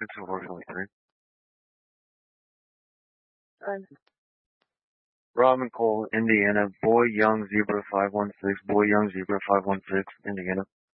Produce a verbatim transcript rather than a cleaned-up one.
six oh four twenty-three. Um, Robin Cole, Indiana. Boy Young Zebra five one six. Boy Young Zebra five one six, Indiana.